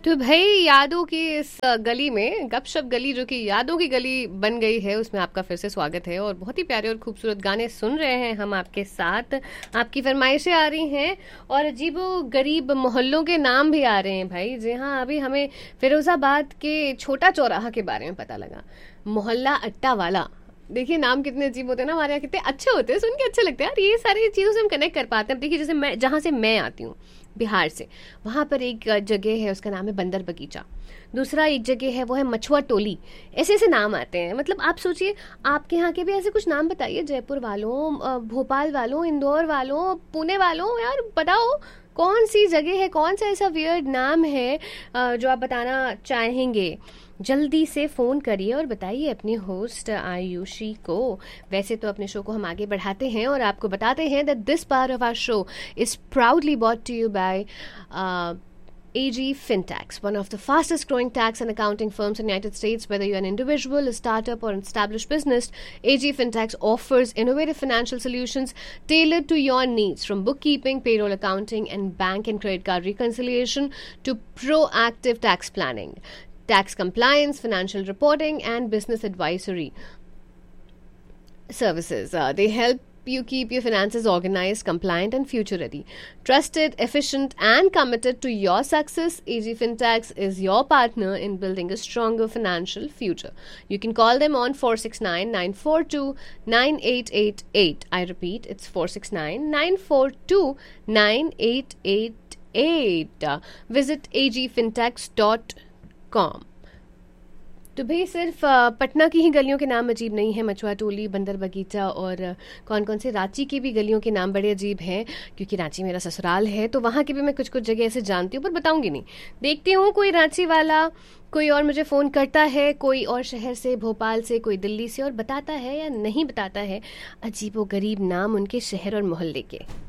तो भाई यादों की इस गली में, गपशप गली जो कि यादों की गली बन गई है, उसमें आपका फिर से स्वागत है। और बहुत ही प्यारे और खूबसूरत गाने सुन रहे हैं हम आपके साथ। आपकी फरमाइशें आ रही हैं और अजीबो गरीब मोहल्लों के नाम भी आ रहे हैं भाई। जी हाँ, अभी हमें फिरोजाबाद के छोटा चौराहा के बारे में पता लगा, मोहल्ला अट्टा वाला। देखिए नाम कितने अजीब होते हैं ना, हमारे यहाँ कितने अच्छे होते हैं, सुन के अच्छे लगते हैं यार। ये सारी चीज़ों से हम कनेक्ट कर पाते हैं। देखिए जैसे मैं, जहाँ से मैं आती हूँ बिहार से, वहाँ पर एक जगह है, उसका नाम है बंदर बगीचा। दूसरा एक जगह है वो है मछुआ टोली। ऐसे ऐसे नाम आते हैं। मतलब आप सोचिए, आपके यहाँ के भी ऐसे कुछ नाम बताइए, जयपुर वालों, भोपाल वालों, इंदौर वालों, पुणे वालों, यार बताओ कौन सी जगह है, कौन सा ऐसा वियर्ड नाम है जो आप बताना चाहेंगे। जल्दी से फ़ोन करिए और बताइए अपनी होस्ट आयुषी को। वैसे तो अपने शो को हम आगे बढ़ाते हैं और आपको बताते हैं that this part of our show is proudly brought to you by AG Fintax, one of the fastest growing tax and accounting firms in the United States. Whether you're an individual, a startup, or an established business, AG Fintax offers innovative financial solutions tailored to your needs, from bookkeeping, payroll accounting, and bank and credit card reconciliation to proactive tax planning, tax compliance, financial reporting, and business advisory services. They help you keep your finances organized, compliant, and future ready. Trusted, efficient, and committed to your success, AG Fintax is your partner in building a stronger financial future. You can call them on 469-942-9888. I repeat, it's 469-942-9888. Visit agfintax.com. तो भाई सिर्फ पटना की ही गलियों के नाम अजीब नहीं है। मछुआ टोली, बंदर बगीचा और कौन कौन से रांची की भी गलियों के नाम बड़े अजीब हैं, क्योंकि रांची मेरा ससुराल है, तो वहाँ की भी मैं कुछ कुछ जगह ऐसे जानती हूँ, पर बताऊंगी नहीं। देखती हूँ कोई रांची वाला, कोई और मुझे फ़ोन करता है, कोई और शहर से, भोपाल से, कोई दिल्ली से, और बताता है या नहीं बताता है अजीब व गरीब नाम उनके शहर और मोहल्ले के।